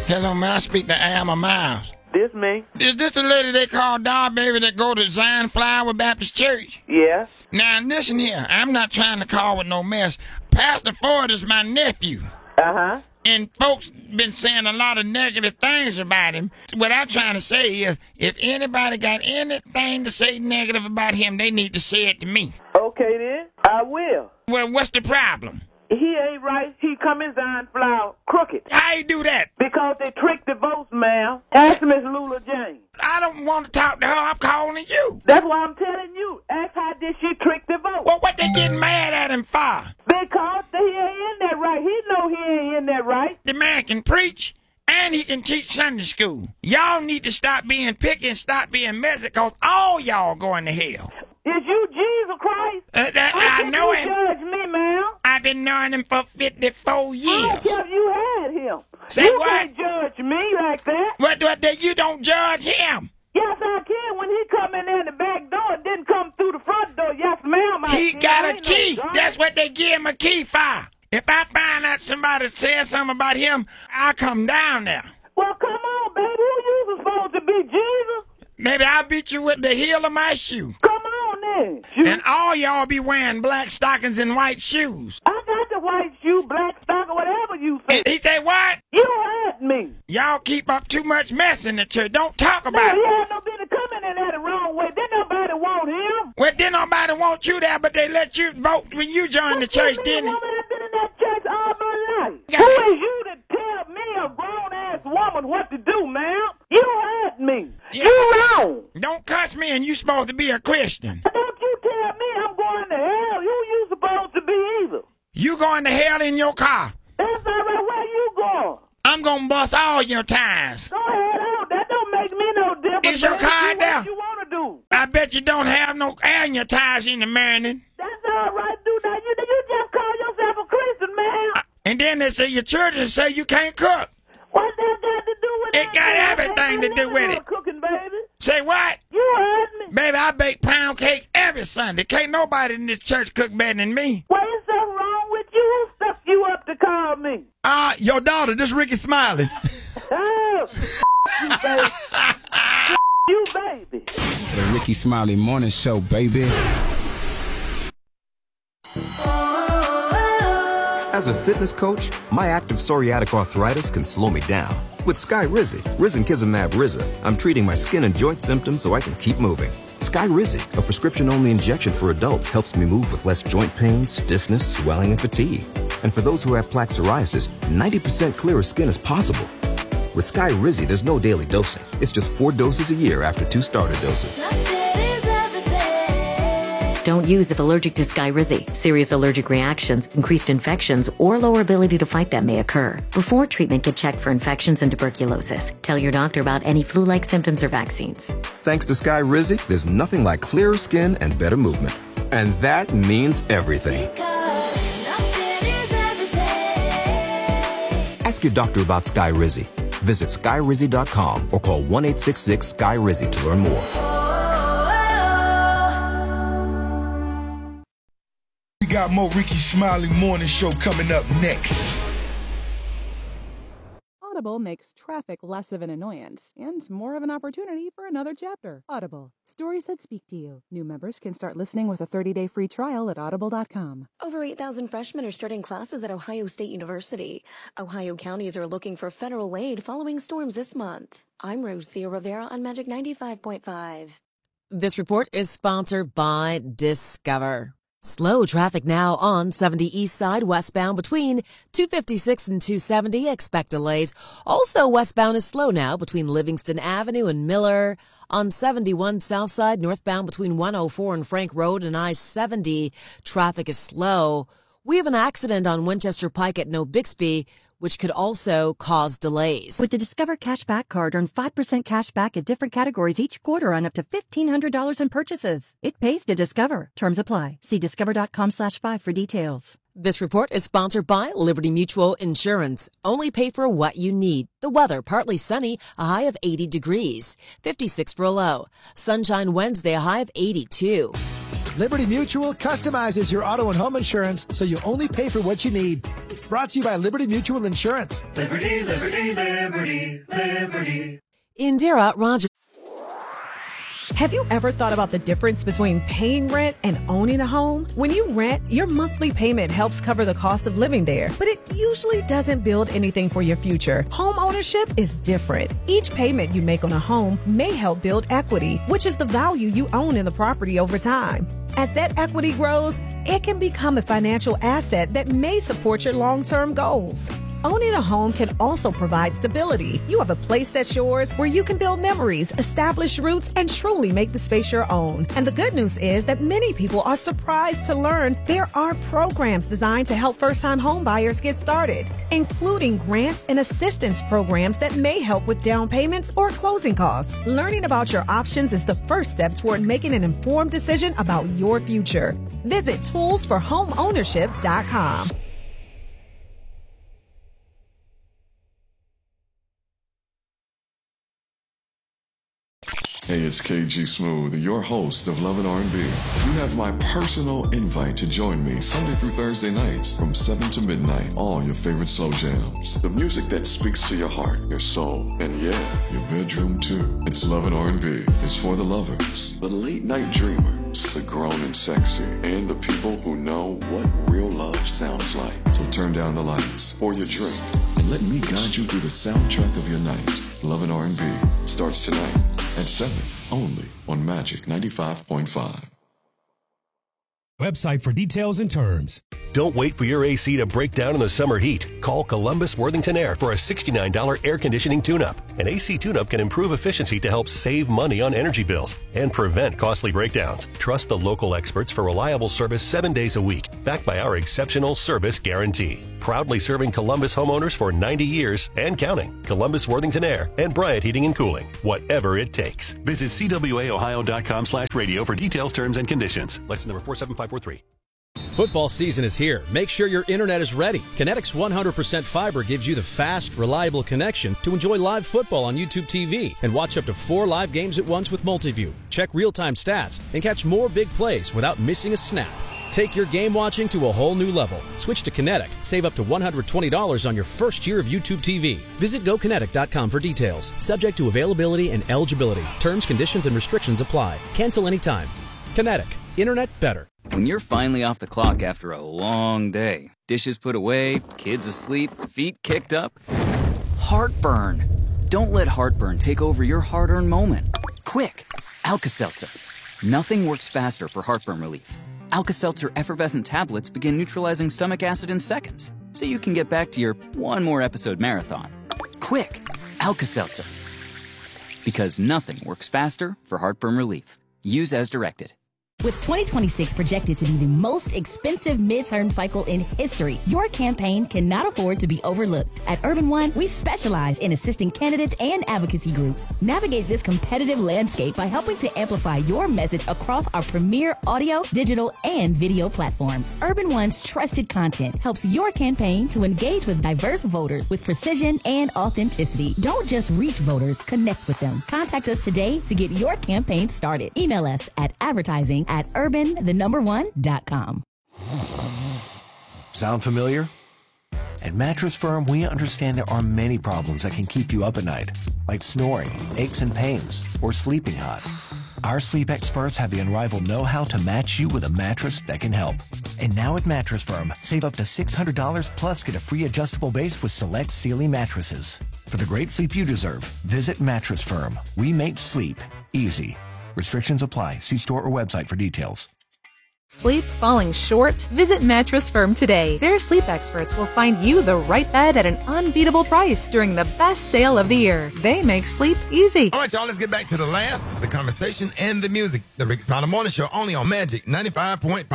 Hello, may I speak to Alma Miles? This me. Is this the lady they call Doll Baby that go to Zion Flower Baptist Church? Yeah. Now, listen here. I'm not trying to call with no mess. Pastor Ford is my nephew. Uh-huh. And folks been saying a lot of negative things about him. What I'm trying to say is, if anybody got anything to say negative about him, they need to say it to me. Okay, then. I will. Well, what's the problem? He ain't right. He come in Zion Flower crooked. How you do that? Because they tricked the votes, ma'am. Ask Miss Lula Jane. I don't want to talk to her. I'm calling you. That's why I'm telling you. Ask how did she trick the vote. Well, what they getting mad at him for? Because he ain't in there right. He know he ain't in there right. The man can preach, and he can teach Sunday school. Y'all need to stop being picky and stop being messy, because all y'all going to hell. Is you Jesus Christ? I know you him. Judge me, ma'am. I've been knowing him for 54 years. I don't care if you had him. Say you what? can't judge me like that. What, you don't judge him? Yes, I can. When he come in there in the back door, it didn't come through the front door. Yes, ma'am. He got a key. That's what they give him a key for. If I find out somebody said something about him, I'll come down there. Well, come on, baby. Who you supposed to be, Jesus? Maybe I'll beat you with the heel of my shoe. Come on, then. And all y'all be wearing black stockings and white shoes. I got the white shoe, black stock, or whatever you say. He said what? You had me. Y'all keep up too much mess in the church. Don't talk No, about he it. had no business coming in there the wrong way. Then nobody want him. Well, then nobody want you there, but they let you vote when you joined the church, didn't it? Woman, I've been in that church all my life. Yeah. Who is you to tell me, a grown-ass woman, what to do, ma'am? You had me. Yeah. You wrong. Don't cuss me, and you supposed to be a Christian. Don't you tell me I'm going to hell. Who you supposed to be either? You going to hell in your car. That's all right. Where you going? I'm gonna bust all your tires. Go ahead on. That don't make me no difference. Is your baby. car Do there? What you want to do? I bet you don't have no air in your tires in the morning. That's all right. Do that. You just call yourself a Christian, man. And then they say your children say you can't cook. What that got to do with It got everything to do with it. Cooking, baby. Say what? You heard me. Baby, I bake pound cake every Sunday. Can't nobody in this church cook better than me. What is so wrong with you? Who stuck you up to call me? Your daughter, this Ricky Smiley. Oh, you baby. You baby. The Ricky Smiley Morning Show, baby. As a fitness coach, my active psoriatic arthritis can slow me down. With Skyrizi, Risankizumab Riza, I'm treating my skin and joint symptoms so I can keep moving. Skyrizi, a prescription-only injection for adults, helps me move with less joint pain, stiffness, swelling, and fatigue. And for those who have plaque psoriasis, 90% clearer skin is possible. With Skyrizi, there's no daily dosing. It's just 4 doses a year after 2 starter doses. Don't use if allergic to Skyrizi. Serious allergic reactions, increased infections, or lower ability to fight them may occur. Before treatment, get checked for infections and tuberculosis. Tell your doctor about any flu-like symptoms or vaccines. Thanks to Skyrizi, there's nothing like clearer skin and better movement. And that means everything. Ask your doctor about Skyrizi. Visit Skyrizi.com or call 1-866-SKY-RIZI to learn more. We got more Ricky Smiley Morning Show coming up next. Audible makes traffic less of an annoyance and more of an opportunity for another chapter. Audible, stories that speak to you. New members can start listening with a 30-day free trial at audible.com. Over 8,000 freshmen are starting classes at Ohio State University. Ohio counties are looking for federal aid following storms this month. I'm Rosia Rivera on Magic 95.5. This report is sponsored by Discover. Slow traffic now on 70 East Side westbound between 256 and 270. Expect delays. Also westbound is slow now between Livingston Avenue and Miller. On 71 South Side northbound between 104 and Frank Road and I-70. Traffic is slow. We have an accident on Winchester Pike at No Bixby, which could also cause delays. With the Discover Cashback Card, earn 5% cash back at different categories each quarter on up to $1,500 in purchases. It pays to Discover. Terms apply. See discover.com/5 for details. This report is sponsored by Liberty Mutual Insurance. Only pay for what you need. The weather, partly sunny, a high of 80 degrees. 56 for a low. Sunshine Wednesday, a high of 82. Liberty Mutual customizes your auto and home insurance so you only pay for what you need. Brought to you by Liberty Mutual Insurance. Liberty, liberty, liberty, liberty. Indira Rajah. Have you ever thought about the difference between paying rent and owning a home? When you rent, your monthly payment helps cover the cost of living there, but it usually doesn't build anything for your future. Home ownership is different. Each payment you make on a home may help build equity, which is the value you own in the property over time. As that equity grows, it can become a financial asset that may support your long-term goals. Owning a home can also provide stability. You have a place that's yours where you can build memories, establish roots, and truly make the space your own. And the good news is that many people are surprised to learn there are programs designed to help first-time home buyers get started, including grants and assistance programs that may help with down payments or closing costs. Learning about your options is the first step toward making an informed decision about your future. Visit toolsforhomeownership.com. Hey, it's KG Smooth, your host of Love and R&B. You have my personal invite to join me Sunday through Thursday nights from 7 to midnight. All your favorite slow jams. The music that speaks to your heart, your soul, and yeah, your bedroom too. It's Love and R&B. It's for the lovers, the late night dreamers, the grown and sexy, and the people who know what real love sounds like. So turn down the lights, pour your drink, and let me guide you through the soundtrack of your night. Love and R&B starts tonight at 7, only on Magic 95.5. Website for details and terms. Don't wait for your AC to break down in the summer heat. Call Columbus Worthington Air for a $69 air conditioning tune-up. An AC tune-up can improve efficiency to help save money on energy bills and prevent costly breakdowns. Trust the local experts for reliable service 7 days a week, backed by our exceptional service guarantee. Proudly serving Columbus homeowners for 90 years and counting. Columbus Worthington Air and Bryant Heating and Cooling. Whatever it takes. Visit cwaohio.com/radio for details, terms, and conditions. License number 47543. Football season is here. Make sure your internet is ready. Kinetic's 100% fiber gives you the fast, reliable connection to enjoy live football on YouTube TV and watch up to 4 live games at once with Multiview. Check real-time stats and catch more big plays without missing a snap. Take your game watching to a whole new level. Switch to Kinetic. Save up to $120 on your first year of YouTube TV. Visit GoKinetic.com for details. Subject to availability and eligibility. Terms, conditions, and restrictions apply. Cancel anytime. Kinetic. Internet better. When you're finally off the clock after a long day, dishes put away, kids asleep, feet kicked up, heartburn. Don't let heartburn take over your hard-earned moment. Quick, Alka-Seltzer. Nothing works faster for heartburn relief. Alka-Seltzer effervescent tablets begin neutralizing stomach acid in seconds, so you can get back to your one more episode marathon. Quick, Alka-Seltzer. Because nothing works faster for heartburn relief. Use as directed. With 2026 projected to be the most expensive midterm cycle in history, your campaign cannot afford to be overlooked. At Urban One, we specialize in assisting candidates and advocacy groups navigate this competitive landscape by helping to amplify your message across our premier audio, digital, and video platforms. Urban One's trusted content helps your campaign to engage with diverse voters with precision and authenticity. Don't just reach voters, connect with them. Contact us today to get your campaign started. Email us at advertising@urban1.com. Sound familiar? At Mattress Firm, we understand there are many problems that can keep you up at night, like snoring, aches and pains, or sleeping hot. Our sleep experts have the unrivaled know-how to match you with a mattress that can help. And now at Mattress Firm, save up to $600 plus get a free adjustable base with select Sealy mattresses. For the great sleep you deserve, visit Mattress Firm. We make sleep easy. Restrictions apply. See store or website for details. Sleep falling short? Visit Mattress Firm today. Their sleep experts will find you the right bed at an unbeatable price during the best sale of the year. They make sleep easy. All right, y'all, let's get back to the laugh, the conversation, and the music. The Ricky Smiley Morning Show, only on Magic 95.5.